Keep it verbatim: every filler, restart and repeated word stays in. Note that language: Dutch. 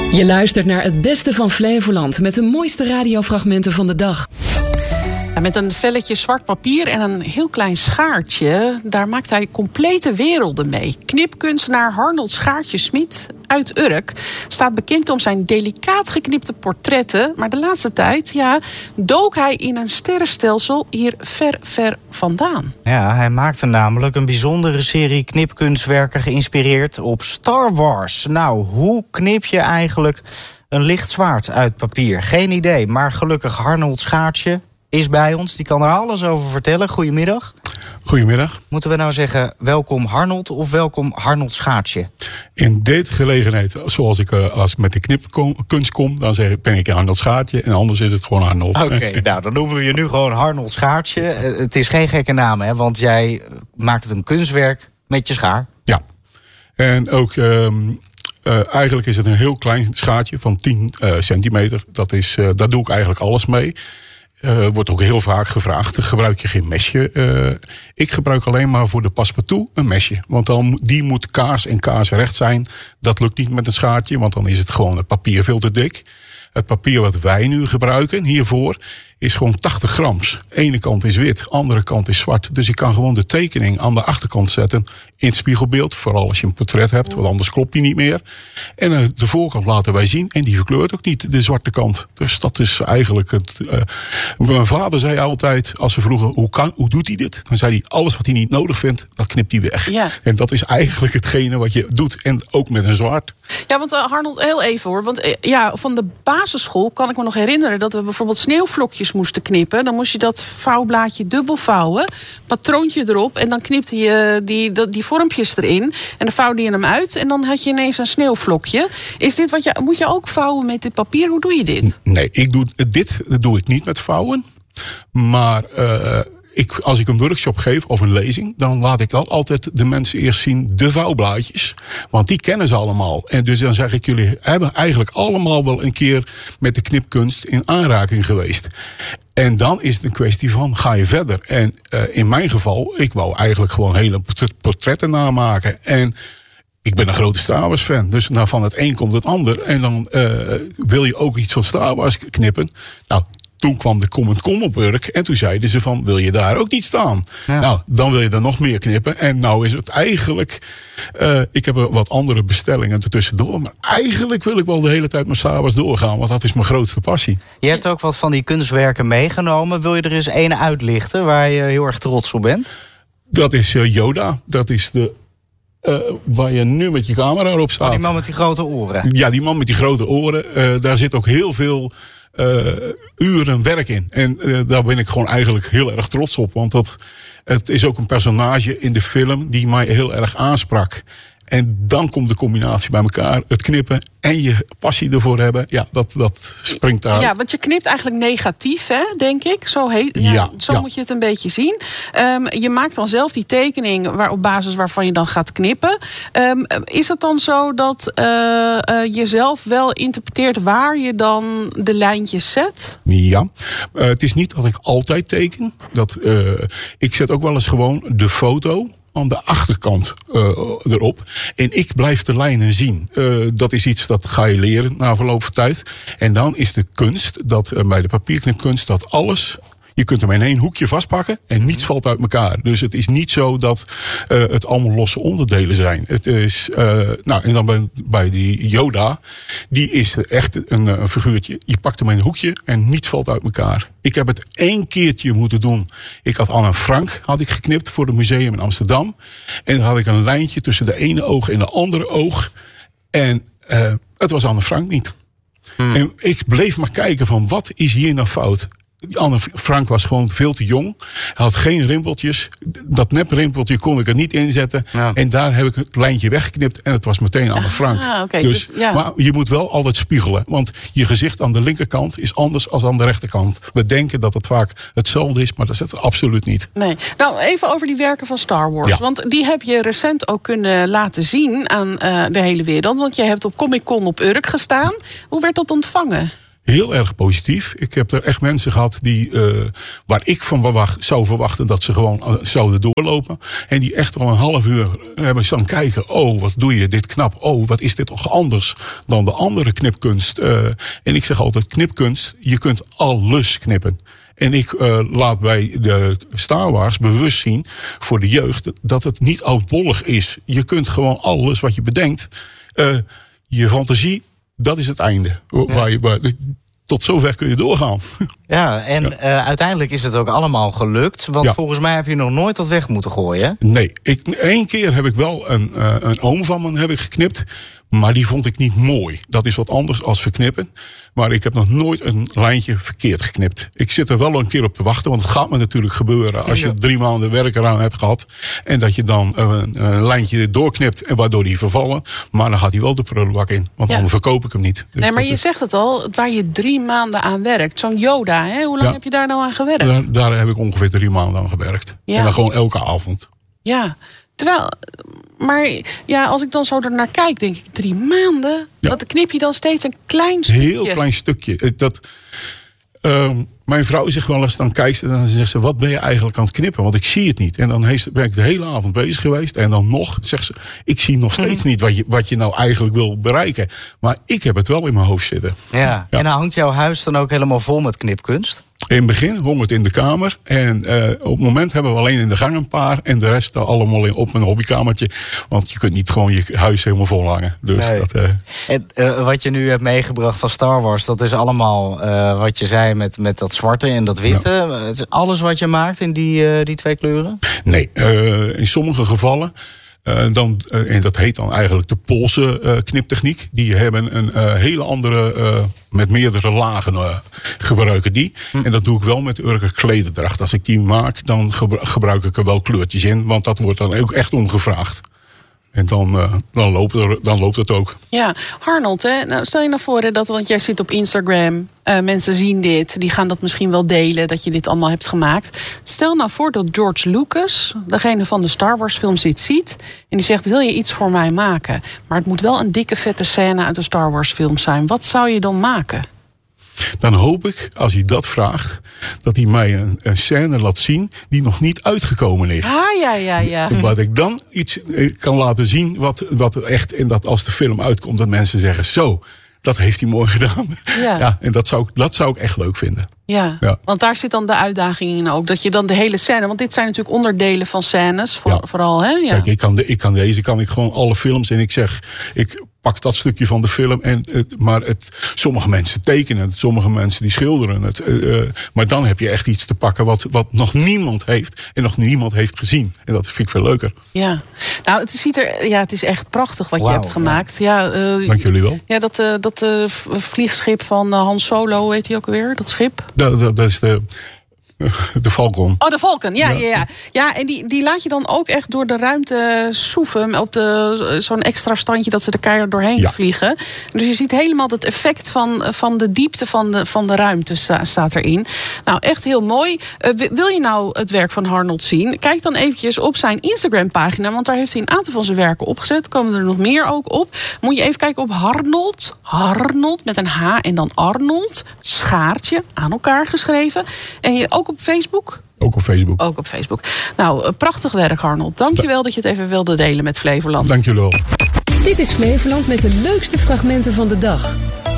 Je luistert naar het beste van Flevoland met de mooiste radiofragmenten van de dag. Ja, met een velletje zwart papier en een heel klein schaartje, daar maakt hij complete werelden mee. Knipkunstenaar Harnold Schaartje-Smit uit Urk staat bekend om zijn delicaat geknipte portretten. Maar de laatste tijd, ja, dook hij in een sterrenstelsel hier ver, ver vandaan. Ja, hij maakte namelijk een bijzondere serie knipkunstwerken geïnspireerd op Star Wars. Nou, hoe knip je eigenlijk een licht zwaard uit papier? Geen idee, maar gelukkig Harnold Schaartje is bij ons. Die kan er alles over vertellen. Goedemiddag. Goedemiddag. Moeten we nou zeggen welkom Harnold of welkom Harnold Schaartje? In deze gelegenheid, zoals ik uh, als ik met de knipkunst kom, dan zeg ik, ben ik Harnold Schaartje en anders is het gewoon Harnold. Oké, okay, nou dan noemen we je nu gewoon Harnold Schaartje. Uh, het is geen gekke naam, hè, want jij maakt een kunstwerk met je schaar. Ja, en ook um, uh, eigenlijk is het een heel klein schaartje van tien uh, centimeter. Dat is, uh, daar doe ik eigenlijk alles mee. Uh, wordt ook heel vaak gevraagd, gebruik je geen mesje? Uh, ik gebruik alleen maar voor de paspartout een mesje. Want dan, die moet kaas en kaarsrecht zijn. Dat lukt niet met een schaartje, want dan is het gewoon het papier veel te dik. Het papier wat wij nu gebruiken hiervoor is gewoon tachtig grams. Ene kant is wit, andere kant is zwart. Dus ik kan gewoon de tekening aan de achterkant zetten in het spiegelbeeld. Vooral als je een portret hebt, want anders klopt die niet meer. En de voorkant laten wij zien. En die verkleurt ook niet de zwarte kant. Dus dat is eigenlijk het. Uh, mijn vader zei altijd, als ze vroegen hoe, kan, hoe doet hij dit? Dan zei hij, alles wat hij niet nodig vindt, dat knipt hij weg. Ja. En dat is eigenlijk hetgene wat je doet. En ook met een zwaard. Ja, want uh, Harnold, heel even hoor. Want uh, ja, van de basisschool kan ik me nog herinneren dat we bijvoorbeeld sneeuwvlokjes moesten knippen. Dan moest je dat vouwblaadje dubbel vouwen, patroontje erop en dan knipte je die, die, die vormpjes erin en dan vouwde je hem uit en dan had je ineens een sneeuwvlokje. Is dit wat je moet je ook vouwen met dit papier? Hoe doe je dit? Nee, ik doe dit dat doe ik niet met vouwen, maar uh, Ik, als ik een workshop geef of een lezing, dan laat ik al altijd de mensen eerst zien de vouwblaadjes. Want die kennen ze allemaal. En dus dan zeg ik, jullie hebben eigenlijk allemaal wel een keer met de knipkunst in aanraking geweest. En dan is het een kwestie van, ga je verder? En uh, in mijn geval, ik wou eigenlijk gewoon hele portretten namaken. En ik ben een grote Star Wars fan. Dus nou, van het een komt het ander. En dan uh, wil je ook iets van Star Wars knippen. Nou, toen kwam de Common Com op Urk en toen zeiden ze van, wil je daar ook niet staan? Ja. Nou, dan wil je er nog meer knippen. En nou is het eigenlijk, uh, ik heb er wat andere bestellingen ertussendoor, maar eigenlijk wil ik wel de hele tijd met Star Wars doorgaan, want dat is mijn grootste passie. Je hebt ook wat van die kunstwerken meegenomen. Wil je er eens een uitlichten waar je heel erg trots op bent? Dat is uh, Yoda. Dat is de Uh, waar je nu met je camera op staat. Oh, die man met die grote oren. Ja, die man met die grote oren. Uh, daar zit ook heel veel uh, uren werk in. En uh, daar ben ik gewoon eigenlijk heel erg trots op. Want dat, het is ook een personage in de film die mij heel erg aansprak. En dan komt de combinatie bij elkaar. Het knippen en je passie ervoor hebben. Ja, dat, dat springt uit. Ja, want je knipt eigenlijk negatief, hè, denk ik. Zo, heet, ja, ja, zo ja. moet je het een beetje zien. Um, je maakt dan zelf die tekening waar, op basis waarvan je dan gaat knippen. Um, is het dan zo dat uh, uh, je zelf wel interpreteert waar je dan de lijntjes zet? Ja, uh, het is niet dat ik altijd teken. Dat, uh, ik zet ook wel eens gewoon de foto aan de achterkant uh, erop. En ik blijf de lijnen zien. Uh, dat is iets dat ga je leren na verloop van tijd. En dan is de kunst, dat uh, bij de papierknipkunst, dat alles, je kunt hem in één hoekje vastpakken en niets valt uit elkaar. Dus het is niet zo dat uh, het allemaal losse onderdelen zijn. Het is, uh, nou, en dan bij, bij die Yoda, die is echt een, een figuurtje. Je pakt hem in een hoekje en niets valt uit elkaar. Ik heb het één keertje moeten doen. Ik had Anne Frank had ik geknipt voor het museum in Amsterdam. En dan had ik een lijntje tussen de ene oog en de andere oog. En uh, het was Anne Frank niet. Hmm. En ik bleef maar kijken van, wat is hier nou fout? Anne Frank was gewoon veel te jong. Hij had geen rimpeltjes. Dat neprimpeltje kon ik er niet inzetten. Ja. En daar heb ik het lijntje weggeknipt. En het was meteen Anne Frank. Ah, okay. dus, dus, ja. Maar je moet wel altijd spiegelen. Want je gezicht aan de linkerkant is anders dan aan de rechterkant. We denken dat het vaak hetzelfde is. Maar dat is het absoluut niet. Nee. Nou, even over die werken van Star Wars. Ja. Want die heb je recent ook kunnen laten zien aan uh, de hele wereld. Want je hebt op Comic Con op Urk gestaan. Hoe werd dat ontvangen? Heel erg positief. Ik heb er echt mensen gehad die, uh, waar ik van verwacht, zou verwachten dat ze gewoon uh, zouden doorlopen. En die echt al een half uur hebben staan kijken. Oh, wat doe je dit knap. Oh, wat is dit toch anders dan de andere knipkunst. Uh, en ik zeg altijd knipkunst. Je kunt alles knippen. En ik uh, laat bij de Star Wars bewust zien voor de jeugd dat het niet oudbollig is. Je kunt gewoon alles wat je bedenkt. Uh, je fantasie, dat is het einde. Ja. Waar je, waar, tot zover kun je doorgaan. Ja, en ja. Uh, uiteindelijk is het ook allemaal gelukt. Want ja. volgens mij heb je nog nooit dat weg moeten gooien. Nee, ik, één keer heb ik wel een, uh, een oom van me heb ik geknipt. Maar die vond ik niet mooi. Dat is wat anders als verknippen. Maar ik heb nog nooit een lijntje verkeerd geknipt. Ik zit er wel een keer op te wachten. Want het gaat me natuurlijk gebeuren. Als je drie maanden werk eraan hebt gehad. En dat je dan een, een lijntje doorknipt. En waardoor die vervallen. Maar dan gaat hij wel de prullenbak in. Want ja. dan verkoop ik hem niet. Dus nee, maar je is... zegt het al. Waar je drie maanden aan werkt. Zo'n Yoda. Hè? Hoe lang ja. heb je daar nou aan gewerkt? Daar, daar heb ik ongeveer drie maanden aan gewerkt. Ja. En dan gewoon elke avond. Ja. Terwijl, maar ja, als ik dan zo ernaar kijk, denk ik drie maanden. Ja. Dan knip je dan steeds een klein stukje. Heel klein stukje. Dat, uh, mijn vrouw zegt wel eens, dan kijkt ze en dan zegt ze, wat ben je eigenlijk aan het knippen? Want ik zie het niet. En dan heeft, ben ik de hele avond bezig geweest. En dan nog, zegt ze, ik zie nog steeds niet wat je, wat je nou eigenlijk wil bereiken. Maar ik heb het wel in mijn hoofd zitten. Ja. Ja. En dan hangt jouw huis dan ook helemaal vol met knipkunst? In het begin hong het in de kamer. En uh, op het moment hebben we alleen in de gang een paar. En de rest allemaal in, op een hobbykamertje. Want je kunt niet gewoon je huis helemaal vol hangen. Dus nee. dat, uh... en, uh, wat je nu hebt meegebracht van Star Wars. Dat is allemaal uh, wat je zei met, met dat zwarte en dat witte. Ja. Het is alles wat je maakt in die, uh, die twee kleuren? Nee, uh, in sommige gevallen. Uh, dan, uh, en dat heet dan eigenlijk de Poolse uh, kniptechniek. Die hebben een uh, hele andere, uh, met meerdere lagen uh, gebruiken die. Hm. En dat doe ik wel met Urker klederdracht. Als ik die maak, dan gebruik ik er wel kleurtjes in. Want dat wordt dan ook echt ongevraagd. En dan, uh, dan, loopt er, dan loopt het ook. Ja, Harnold, hè? Nou, stel je nou voor hè, dat, want jij zit op Instagram. Uh, mensen zien dit, die gaan dat misschien wel delen, dat je dit allemaal hebt gemaakt. Stel nou voor dat George Lucas, degene van de Star Wars films, dit ziet. En die zegt, wil je iets voor mij maken? Maar het moet wel een dikke vette scène uit de Star Wars film zijn. Wat zou je dan maken? Dan hoop ik, als hij dat vraagt, dat hij mij een, een scène laat zien die nog niet uitgekomen is. Ah, ja, ja, ja. Wat ik dan iets kan laten zien, wat, wat echt, en dat als de film uitkomt, dat mensen zeggen, zo, dat heeft hij mooi gedaan. Ja. Ja, en dat zou, dat zou ik echt leuk vinden. Ja, ja, want daar zit dan de uitdaging in ook. Dat je dan de hele scène, want dit zijn natuurlijk onderdelen van scènes, voor, ja. vooral. Hè? Ja. Kijk, ik kan, de, ik kan deze, kan ik gewoon alle films en ik zeg, ik pak dat stukje van de film. En, maar het, sommige mensen tekenen het, sommige mensen die schilderen het. Uh, maar dan heb je echt iets te pakken wat, wat nog niemand heeft en nog niemand heeft gezien. En dat vind ik veel leuker. Ja, nou, het ziet er, ja, het is echt prachtig wat wow, je hebt gemaakt. Ja. Ja, uh, dank jullie wel. Ja, dat, uh, dat uh, vliegschip van uh, Han Solo, hoe heet hij ook alweer? Dat schip? Dat, dat, dat is de... De Falcon. Oh, de Falcon, ja. Ja, ja. ja en die, die laat je dan ook echt door de ruimte soeven. Op de, zo'n extra standje dat ze er keihard doorheen ja. vliegen. Dus je ziet helemaal het effect van, van de diepte van de, van de ruimte sta, staat erin. Nou, echt heel mooi. Uh, wil je nou het werk van Harnold zien? Kijk dan eventjes op zijn Instagram-pagina. Want daar heeft hij een aantal van zijn werken opgezet. Komen er nog meer ook op. Moet je even kijken op Harnold. Harnold met een H en dan Arnold. Schaartje, aan elkaar geschreven. En je ook op Facebook? Ook op Facebook. Ook op Facebook. Nou, prachtig werk, Harnold. Dank je wel dat je het even wilde delen met Flevoland. Dank jullie wel. Dit is Flevoland met de leukste fragmenten van de dag.